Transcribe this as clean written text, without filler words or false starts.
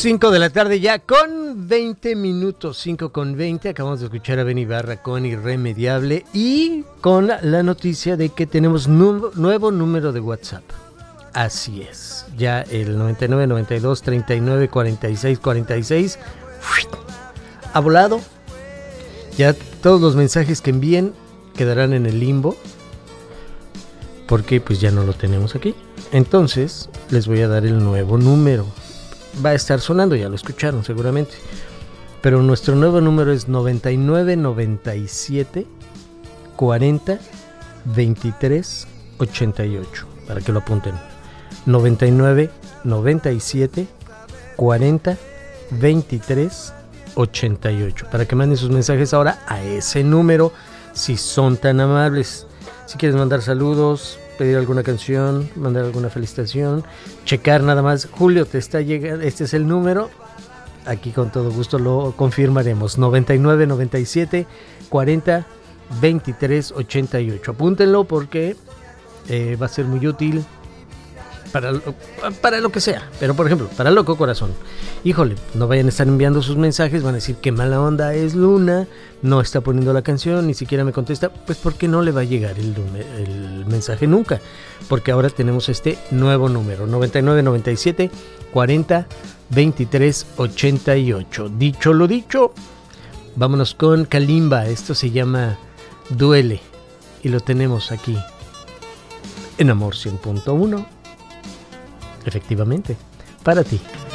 5 de la tarde ya con 20 minutos, 5 con 20. Acabamos de escuchar a Benny Ibarra con Irremediable y con la noticia de que tenemos nuevo número de WhatsApp. Así es, ya el 99 92 39 46 46 ha volado. Ya todos los mensajes que envíen quedarán en el limbo porque pues ya no lo tenemos aquí. Entonces les voy a dar el nuevo número. Va a estar sonando, ya lo escucharon seguramente. Pero nuestro nuevo número es 99 97 40 23 88. Para que lo apunten. 99 97 40 23 88. Para que manden sus mensajes ahora a ese número, si son tan amables. Si quieres mandar saludos, pedir alguna canción, mandar alguna felicitación, checar nada más. Julio, te está llegando, este es el número. Aquí con todo gusto lo confirmaremos. 99 97 40 23 88. Apúntenlo porque va a ser muy útil para lo que sea. Pero por ejemplo, para Loco Corazón. Híjole, no vayan a estar enviando sus mensajes, van a decir qué mala onda es Luna, no está poniendo la canción, ni siquiera me contesta. Pues porque no le va a llegar el mensaje nunca. Porque ahora tenemos este nuevo número, 99 97 40 23 88. Dicho lo dicho, vámonos con Kalimba. Esto se llama Duele y lo tenemos aquí en Amor 100.1. Efectivamente, para ti.